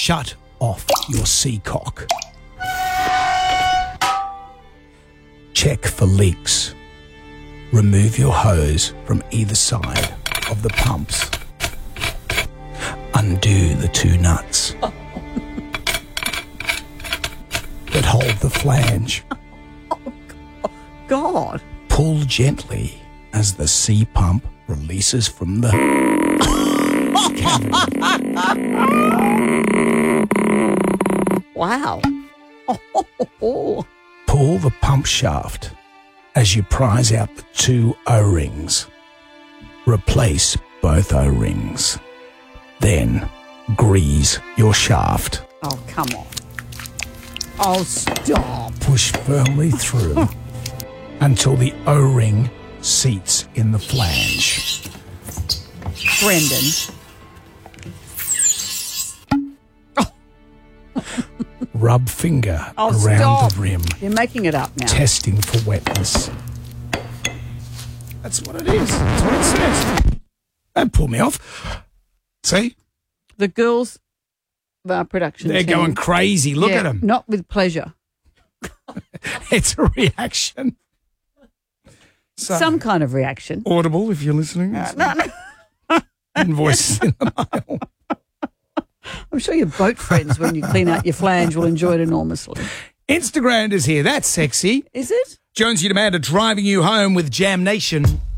shut off your seacock. Check for leaks. Remove your hose from either side of the pumps. Undo the two nuts that hold the flange. God. Pull gently as the sea pump releases from the Wow. Pull the pump shaft as you prise out the two O-rings. Replace both O-rings. Then grease your shaft. Oh, come on. Oh, stop. Push firmly through until the O-ring seats in the flange. Brendan. Rub finger Oh, around stop. the rim, You're making it up now. testing for wetness. That's what it is. That's what it says. Don't pull me off. See? The girls, the production They're team, going crazy. Look yeah, at them. Not with pleasure. It's a reaction. So, Some kind of reaction. Audible, if you're listening. Invoices in the mail. I'm sure your boat friends, when you clean out your flange, will enjoy it enormously. Instagram is here. That's sexy. Is it? Jonesy and Amanda driving you home with Jam Nation.